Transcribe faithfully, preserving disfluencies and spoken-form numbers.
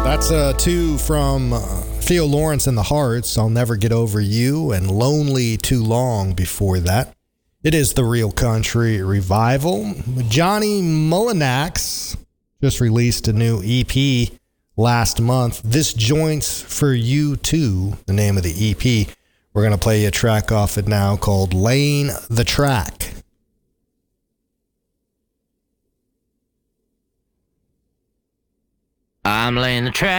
That's uh, two from uh, Theo Lawrence and the Hearts, I'll Never Get Over You, and Lonely Too Long before that. It is the Real Country Revival. Johnny Mullinax just released a new E P last month. This Joint's for You Too, the name of the E P. We're going to play a track off it now called Laying the Track. I'm laying the track.